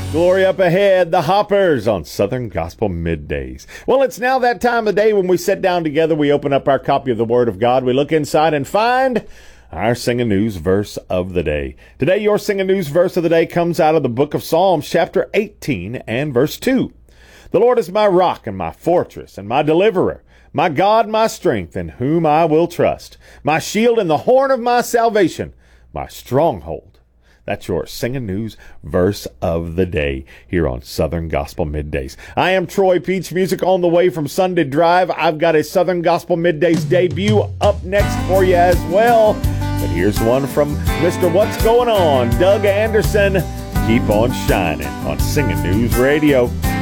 Glory up ahead, the Hoppers on Southern Gospel Middays. Well, it's now that time of day when we sit down together, we open up our copy of the Word of God, we look inside and find our Singing News verse of the day. Today, your Singing News verse of the day comes out of the book of Psalms, chapter 18 and verse 2. The Lord is my rock and my fortress and my deliverer, my God, my strength, in whom I will trust, my shield and the horn of my salvation, my stronghold. That's your Singing News verse of the day here on Southern Gospel Middays. I am Troy Peach Music on the way from Sunday Drive. I've got a Southern Gospel Middays debut up next for you as well. But here's one from Mr. What's Going On, Doug Anderson. Keep on shining on Singing News Radio.